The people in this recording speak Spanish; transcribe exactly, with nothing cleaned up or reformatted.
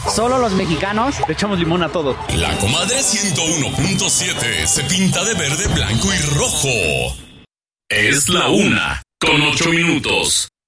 Solo los mexicanos le echamos limón a todo. La Comadre ciento uno punto siete se pinta de verde, blanco y rojo. Es la una, con ocho minutos.